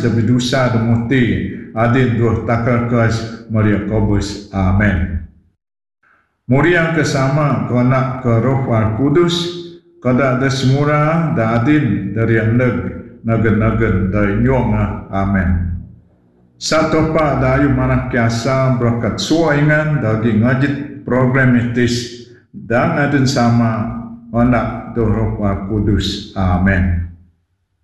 lebih dosa demuti adin roh takal kas Maria Kobus. Amin. Muriang kesama konak ke roh al kudus kada ada semura da adin dari nagen dari nyonga. Amin. Satu pa dayu manah kiasa berkat suaingan dagi ngajit program itis dan adin sama konak roh al kudus. Amin.